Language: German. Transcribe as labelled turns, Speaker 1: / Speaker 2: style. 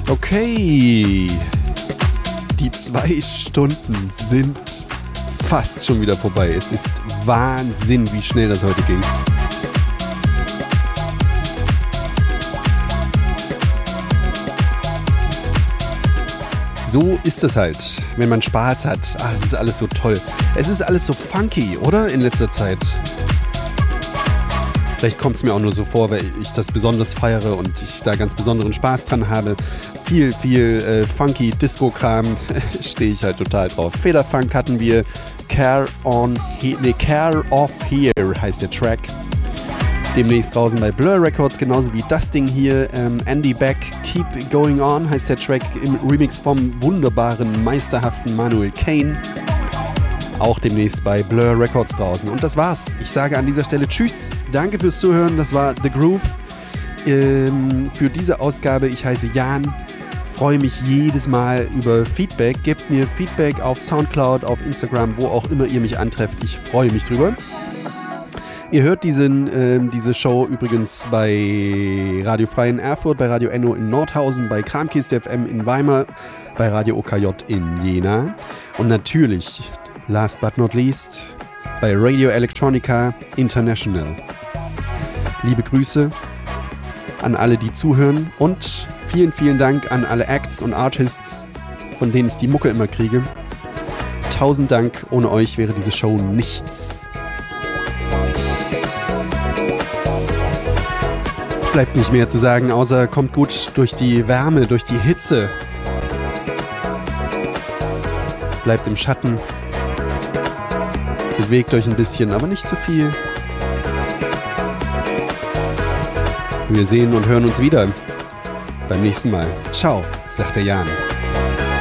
Speaker 1: Okay, die 2 Stunden sind fast schon wieder vorbei. Es ist Wahnsinn, wie schnell das heute ging. So ist es halt, wenn man Spaß hat. Ach, es ist alles so toll. Es ist alles so funky, oder? In letzter Zeit. Vielleicht kommt es mir auch nur so vor, weil ich das besonders feiere und ich da ganz besonderen Spaß dran habe. Viel funky Disco-Kram stehe ich halt total drauf. Federfunk hatten wir. Care Off Here heißt der Track. Demnächst draußen bei Blur Records, genauso wie das Ding hier. Andy Beck, Keep Going On heißt der Track im Remix vom wunderbaren, meisterhaften Manuel Kane. Auch demnächst bei Blur Records draußen. Und das war's. Ich sage an dieser Stelle Tschüss. Danke fürs Zuhören. Das war The Groove für diese Ausgabe. Ich heiße Jan. Freue mich jedes Mal über Feedback. Gebt mir Feedback auf Soundcloud, auf Instagram, wo auch immer ihr mich antrefft. Ich freue mich drüber. Ihr hört diese Show übrigens bei Radio Frei in Erfurt, bei Radio Enno in Nordhausen, bei Kramkiste FM in Weimar, bei Radio OKJ in Jena und natürlich, last but not least, bei Radio Electronica International. Liebe Grüße an alle, die zuhören und vielen, vielen Dank an alle Acts und Artists, von denen ich die Mucke immer kriege. 1000 Dank, ohne euch wäre diese Show nichts. Bleibt nicht mehr zu sagen, außer kommt gut durch die Wärme, durch die Hitze. Bleibt im Schatten. Bewegt euch ein bisschen, aber nicht zu viel. Wir sehen und hören uns wieder beim nächsten Mal. Ciao, sagt der Jan.